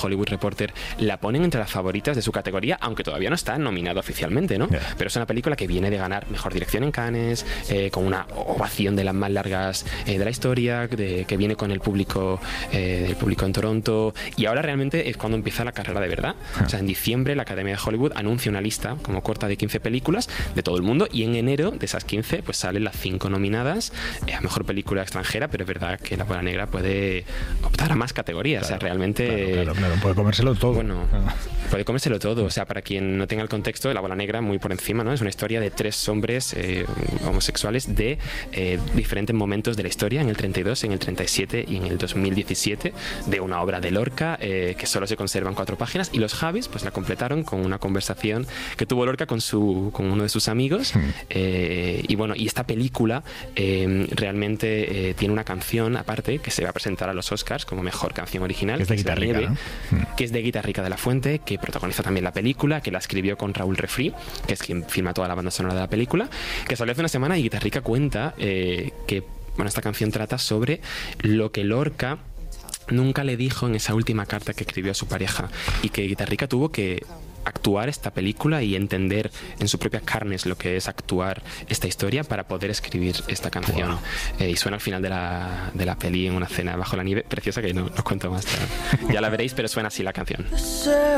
Hollywood Reporter la ponen entre las favoritas de su categoría, aunque todavía no está nominada oficialmente, ¿no? Yeah. Pero es una película que viene de ganar mejor dirección en Cannes, con una ovación de las más largas de la historia, que viene con el público en Toronto, y ahora realmente es cuando empieza la carrera de verdad. O sea, en diciembre la Academia de Hollywood anuncia una lista como corta de 15 películas de todo el mundo, y en enero de esas 15 pues salen las 5 nominadas a mejor película extranjera, pero es verdad que La Bola Negra puede optar a más categorías. Claro, o sea, realmente claro, puede comérselo todo. Bueno, puede comérselo todo. O sea, para quien no tenga el contexto, La Bola Negra, muy por encima, ¿no? Es una historia de 3 hombres homosexuales de diferentes momentos de la historia, en el 32, en el 37 y en el 2017, de una obra de Lorca que solo se conservan 4 páginas, y los Javis pues la completaron con una conversación que tuvo Lorca con uno de sus amigos. Y bueno, y esta película realmente tiene una canción aparte que se va a presentar a los Oscars como mejor canción original, que es de Guitarrica, ¿no? Que es de Guitarrica de la Fuente, que protagoniza también la película, que la escribió con Raúl Refri, que es quien firma toda la banda sonora de la película, que salió hace una semana, y Guitarrica cuenta que esta canción trata sobre lo que Lorca nunca le dijo en esa última carta que escribió a su pareja, y que Guitarrica tuvo que actuar esta película y entender en sus propias carnes lo que es actuar esta historia para poder escribir esta canción. Wow. Y suena al final de la peli en una cena bajo la nieve preciosa, que no os cuento más. Ya la veréis, pero suena así la canción.